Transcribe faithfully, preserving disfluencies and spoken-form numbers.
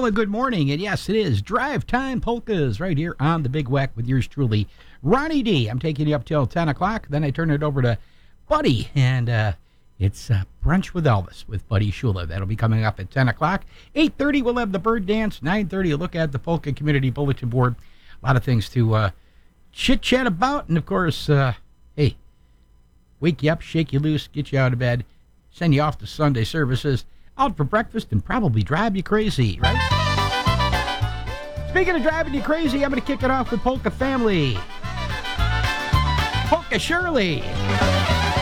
Well, a good morning, and yes, it is Drive Time Polkas right here on the Big Wack with yours truly, Ronnie D. I'm taking you up till ten o'clock, then I turn it over to Buddy, and uh, it's uh, Brunch with Elvis with Buddy Shula. That'll be coming up at ten o'clock. eight thirty, we'll have the Bird Dance. nine thirty, a look at the Polka Community Bulletin Board. A lot of things to uh, chit-chat about, and of course, uh, hey, wake you up, shake you loose, get you out of bed, send you off to Sunday services, out for breakfast, and probably drive you crazy, right? Speaking of driving you crazy, I'm going to kick it off with Polka Family. Polka Shirley.